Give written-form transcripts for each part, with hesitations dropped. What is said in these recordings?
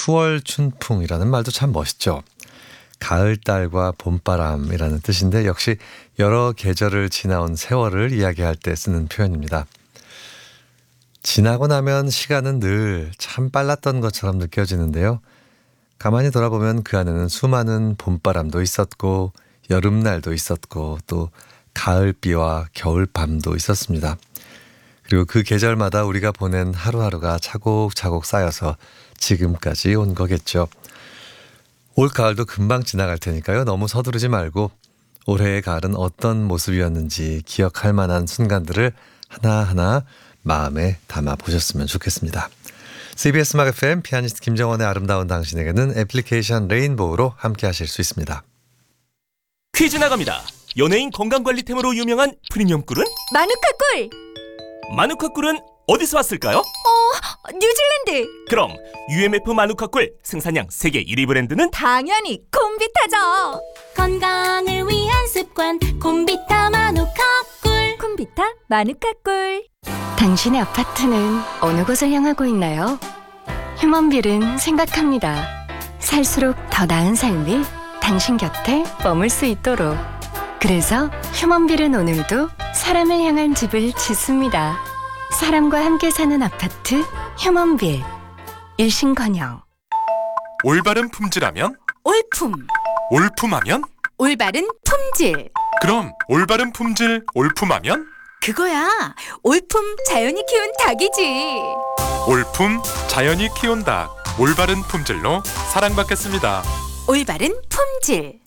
수월춘풍이라는 말도 참 멋있죠. 가을달과 봄바람이라는 뜻인데 역시 여러 계절을 지나온 세월을 이야기할 때 쓰는 표현입니다. 지나고 나면 시간은 늘 참 빨랐던 것처럼 느껴지는데요. 가만히 돌아보면 그 안에는 수많은 봄바람도 있었고 여름날도 있었고 또 가을비와 겨울밤도 있었습니다. 그리고 그 계절마다 우리가 보낸 하루하루가 차곡차곡 쌓여서 지금까지 온 거겠죠. 올 가을도 금방 지나갈 테니까요. 너무 서두르지 말고 올해의 가을은 어떤 모습이었는지 기억할 만한 순간들을 하나하나 마음에 담아 보셨으면 좋겠습니다. CBS 음악 FM 피아니스트 김정원의 아름다운 당신에게는 애플리케이션 레인보우로 함께 하실 수 있습니다. 퀴즈 나갑니다. 연예인 건강관리템으로 유명한 프리미엄 꿀은? 마누카 꿀! 마누카 꿀은 어디서 왔을까요? 뉴질랜드! 그럼 UMF 마누카 꿀 생산량 세계 1위 브랜드는? 당연히 콤비타죠! 건강을 위한 습관 콤비타 마누카 꿀. 콤비타 마누카 꿀. 당신의 아파트는 어느 곳을 향하고 있나요? 휴먼빌은 생각합니다. 살수록 더 나은 삶이 당신 곁에 머물 수 있도록. 그래서 휴먼빌은 오늘도 사람을 향한 집을 짓습니다. 사람과 함께 사는 아파트 휴먼빌. 일신건영. 올바른 품질하면? 올품. 올품하면? 올바른 품질. 그럼 올바른 품질 올품하면? 그거야. 올품 자연이 키운 닭이지. 올품 자연이 키운 닭. 올바른 품질로 사랑받겠습니다. 올바른 품질.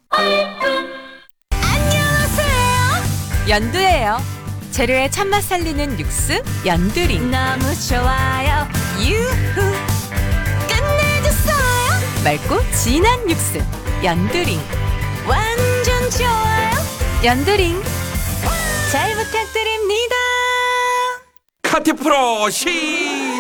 안녕하세요. 연두예요. 재료의 참맛 살리는 육수 연두링. 너무 좋아요. 유후. 끝내줬어요. 맑고 진한 육수 연두링. 완전 좋아요. 연두링. 잘 부탁드립니다. 카티프로 시작!